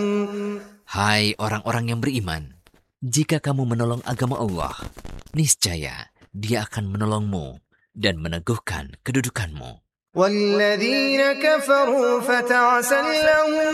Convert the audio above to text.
Hai orang-orang yang beriman, jika kamu menolong agama Allah, niscaya Dia akan menolongmu dan meneguhkan kedudukanmu. وَالَّذِينَ كَفَرُوا فَتَعْسًا لَهُمْ